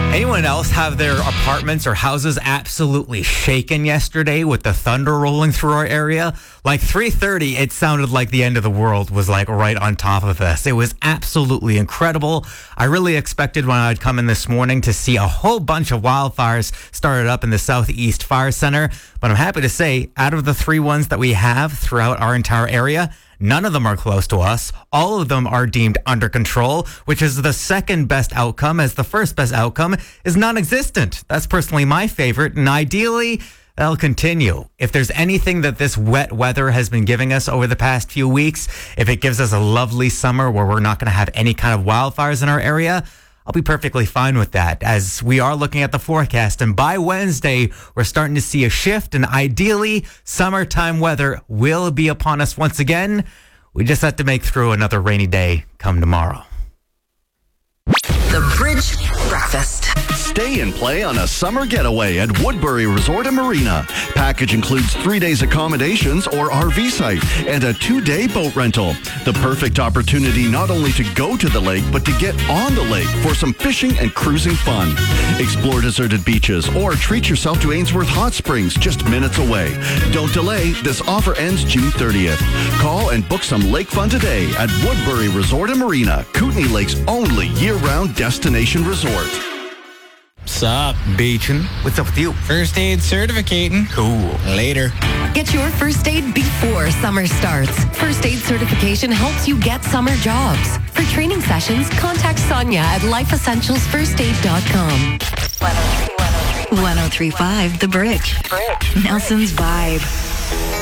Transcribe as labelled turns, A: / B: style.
A: Anyone else have their apartments or houses absolutely shaken yesterday with the thunder rolling through our area? Like 3:30, it sounded like the end of the world was like right on top of us. It was absolutely incredible. I really expected when I'd come in this morning to see a whole bunch of wildfires started up in the Southeast Fire Center. But I'm happy to say, out of the 3 ones that we have throughout our entire area, none of them are close to us. All of them are deemed under control, which is the second best outcome, as the first best outcome is non-existent. That's personally my favorite, and ideally, that'll continue. If there's anything that this wet weather has been giving us over the past few weeks, if it gives us a lovely summer where we're not going to have any kind of wildfires in our area, I'll be perfectly fine with that, as we are looking at the forecast. And by Wednesday, we're starting to see a shift, and ideally, summertime weather will be upon us once again. We just have to make through another rainy day come tomorrow.
B: The Bridge Breakfast.
C: Stay and play on a summer getaway at Woodbury Resort and Marina. Package includes 3 days accommodations or RV site and a 2-day boat rental. The perfect opportunity not only to go to the lake, but to get on the lake for some fishing and cruising fun. Explore deserted beaches or treat yourself to Ainsworth Hot Springs just minutes away. Don't delay. This offer ends June 30th. Call and book some lake fun today at Woodbury Resort and Marina, Kootenay Lake's only year-round destination resort.
D: Sup?
A: Beachin', what's up with you?
D: First aid certificating.
A: Cool.
D: Later.
B: Get your first aid before summer starts. First aid certification helps you get summer jobs. For training sessions, contact Sonia at lifeessentialsfirstaid.com.
E: 103.5 The Bridge. Nelson's Vibe.